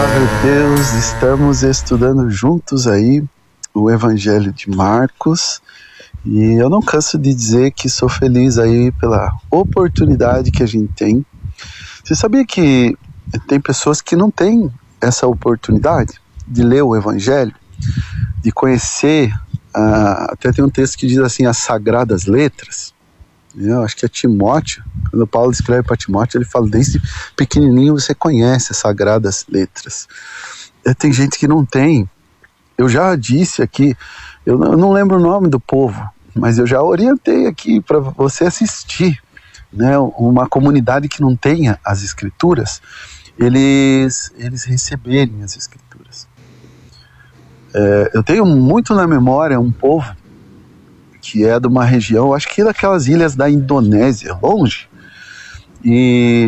Palavra de Deus, estamos estudando juntos aí o Evangelho de Marcos e eu não canso de dizer que sou feliz aí pela oportunidade que a gente tem. Você sabia que tem pessoas que não têm essa oportunidade de ler o Evangelho, de conhecer, até tem um texto que diz assim, as Sagradas Letras? Eu acho que é Timóteo, quando Paulo escreve para Timóteo, ele fala, desde pequenininho você conhece as Sagradas Letras. Tem gente que não tem. Eu já disse aqui, eu não lembro o nome do povo, mas eu já orientei aqui para você assistir, né, uma comunidade que não tenha as Escrituras, eles receberem as Escrituras. Eu tenho muito na memória um povo que é de uma região, acho que daquelas ilhas da Indonésia, longe, e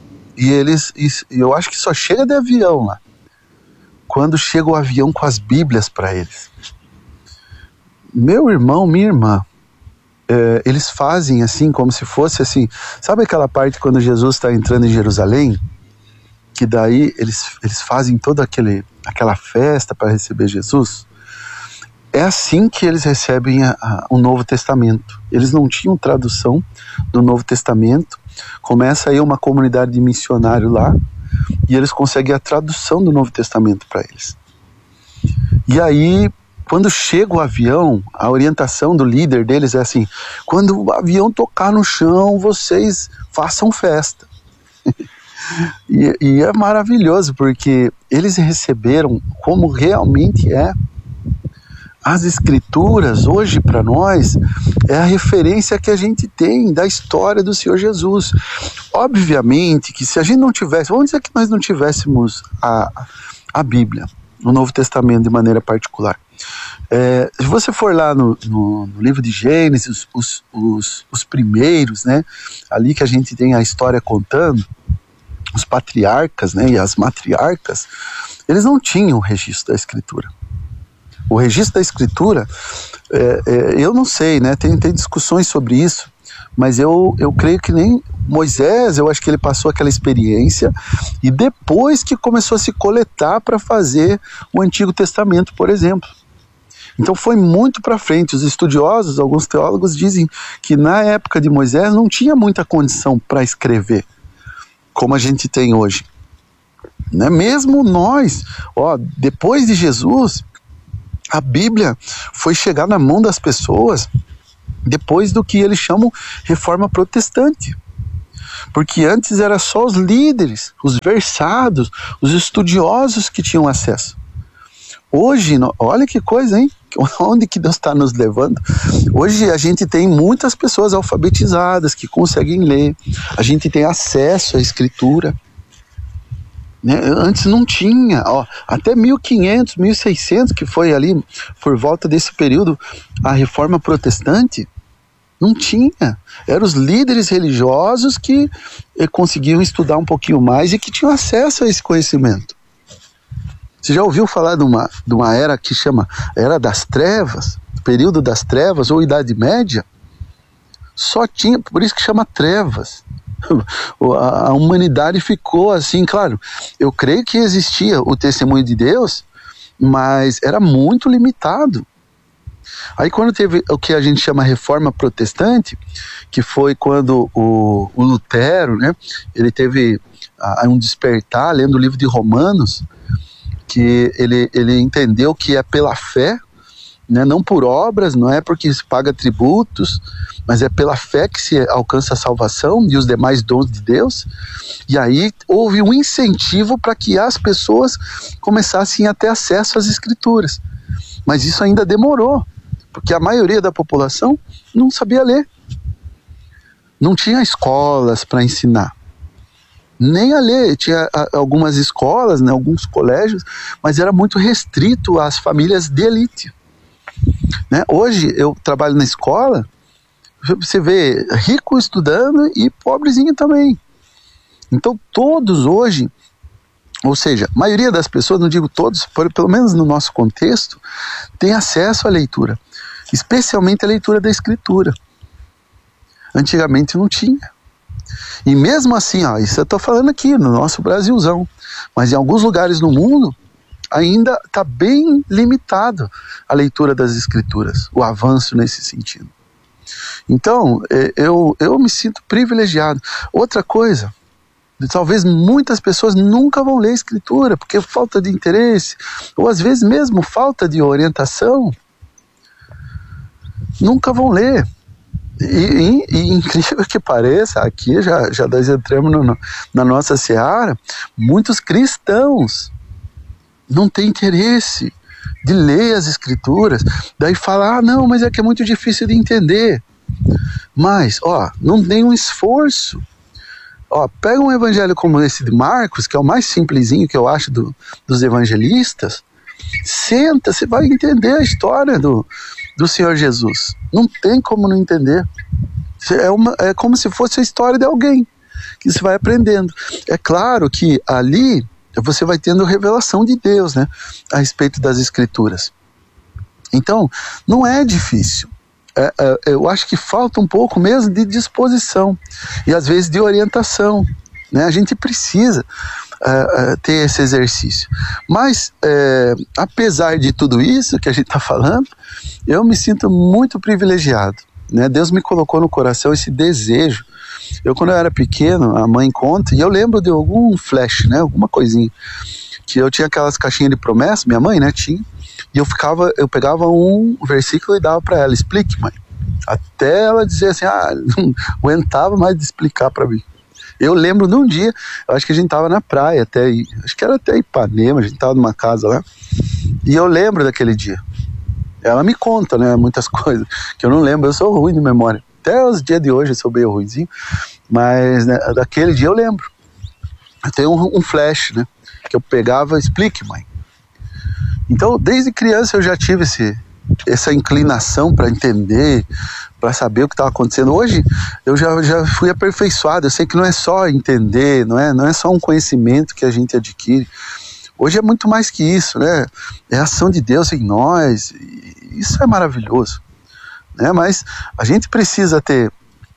eu acho que só chega de avião lá, quando chega o avião com as Bíblias para eles. Meu irmão, minha irmã, eles fazem assim, como se fosse assim, sabe aquela parte quando Jesus está entrando em Jerusalém, que daí eles fazem toda aquela festa para receber Jesus? É assim que eles recebem o Novo Testamento. Eles não tinham tradução do Novo Testamento. Começa aí uma comunidade de missionário lá, e eles conseguem a tradução do Novo Testamento para eles. E aí, quando chega o avião, a orientação do líder deles é assim, quando o avião tocar no chão, vocês façam festa. E é maravilhoso, porque eles receberam como realmente é. As Escrituras, hoje para nós, é a referência que a gente tem da história do Senhor Jesus. Obviamente que se a gente não tivesse, vamos dizer que nós não tivéssemos a Bíblia, o Novo Testamento de maneira particular. Se você for lá no livro de Gênesis, os primeiros, né, ali que a gente tem a história contando, os patriarcas, né, e as matriarcas, eles não tinham o registro da Escritura. O registro da Escritura, eu não sei, né? Tem discussões sobre isso, mas eu creio que nem Moisés, eu acho que ele passou aquela experiência e depois que começou a se coletar para fazer o Antigo Testamento, por exemplo. Então foi muito para frente. Os estudiosos, alguns teólogos dizem que na época de Moisés não tinha muita condição para escrever, como a gente tem hoje. Né? Mesmo nós, depois de Jesus, a Bíblia foi chegar na mão das pessoas depois do que eles chamam Reforma Protestante. Porque antes era só os líderes, os versados, os estudiosos que tinham acesso. Hoje, olha que coisa, hein? Onde que Deus está nos levando? Hoje a gente tem muitas pessoas alfabetizadas que conseguem ler. A gente tem acesso à Escritura. Né? Antes não tinha, até 1500, 1600, que foi ali por volta desse período a Reforma Protestante, não tinha. Eram os líderes religiosos que conseguiam estudar um pouquinho mais e que tinham acesso a esse conhecimento. Você já ouviu falar de uma era que chama Era das Trevas, período das Trevas ou Idade Média? Só tinha, por isso que chama Trevas. A humanidade ficou assim, claro, eu creio que existia o testemunho de Deus, mas era muito limitado. Aí quando teve o que a gente chama Reforma Protestante, que foi quando o Lutero, né, ele teve um despertar lendo o livro de Romanos, que ele entendeu que é pela fé, né, não por obras, não é porque se paga tributos, mas é pela fé que se alcança a salvação e os demais dons de Deus. E aí houve um incentivo para que as pessoas começassem a ter acesso às Escrituras. Mas isso ainda demorou, porque a maioria da população não sabia ler. Não tinha escolas para ensinar. Nem a ler, tinha algumas escolas, né, alguns colégios, mas era muito restrito às famílias de elite. Né? Hoje eu trabalho na escola, você vê rico estudando e pobrezinho também. Então todos hoje, ou seja, a maioria das pessoas, não digo todos, pelo menos no nosso contexto, tem acesso à leitura, especialmente a leitura da Escritura. Antigamente não tinha. E mesmo assim, ó, isso eu estou falando aqui no nosso Brasilzão, mas em alguns lugares no mundo ainda está bem limitado a leitura das Escrituras, o avanço nesse sentido. Então, eu me sinto privilegiado. Outra coisa, talvez muitas pessoas nunca vão ler a Escritura, porque falta de interesse, ou às vezes mesmo falta de orientação, nunca vão ler. E incrível que pareça, aqui já nós entramos na nossa seara, muitos cristãos não têm interesse de ler as Escrituras, daí fala, não, mas é que é muito difícil de entender. Mas, não tem um esforço. Pega um evangelho como esse de Marcos, que é o mais simplesinho que eu acho dos evangelistas, senta, você vai entender a história do Senhor Jesus. Não tem como não entender. É como se fosse a história de alguém que você vai aprendendo. É claro que ali você vai tendo revelação de Deus, né, a respeito das Escrituras. Então, não é difícil. Eu acho que falta um pouco mesmo de disposição e às vezes de orientação, né? A gente precisa ter esse exercício. Mas, apesar de tudo isso que a gente está falando, eu me sinto muito privilegiado, né? Deus me colocou no coração esse desejo. Quando eu era pequeno, a mãe conta, e eu lembro de algum flash, né? Alguma coisinha, que eu tinha aquelas caixinhas de promessa, minha mãe, né, tinha, e eu pegava um versículo e dava para ela, explique, mãe. Até ela dizer assim, não aguentava mais de explicar para mim. Eu lembro de um dia, eu acho que a gente tava na praia, acho que era até Ipanema, a gente tava numa casa lá, e eu lembro daquele dia. Ela me conta, né, muitas coisas, que eu não lembro, eu sou ruim de memória. Até os dias de hoje eu sou meio ruimzinho, mas né, daquele dia eu lembro. Eu tenho um flash, né, que eu pegava, explique, mãe. Então, desde criança eu já tive essa inclinação para entender, para saber o que estava acontecendo. Hoje eu já fui aperfeiçoado, eu sei que não é só entender, não é só um conhecimento que a gente adquire. Hoje é muito mais que isso, né? É a ação de Deus em nós, e isso é maravilhoso, né? Mas a gente precisa ter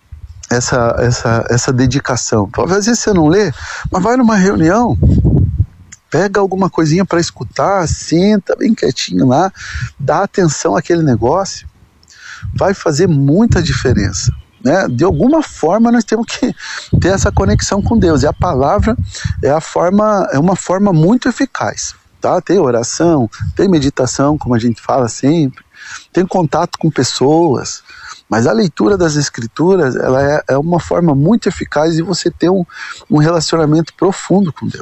essa dedicação. Às vezes você não lê, mas vai numa reunião, pega alguma coisinha para escutar, senta bem quietinho lá, dá atenção àquele negócio, vai fazer muita diferença, né? De alguma forma nós temos que ter essa conexão com Deus, e a palavra é uma forma muito eficaz, tá? Tem oração, tem meditação, como a gente fala sempre, tem contato com pessoas, mas a leitura das Escrituras, ela é uma forma muito eficaz de você ter um relacionamento profundo com Deus.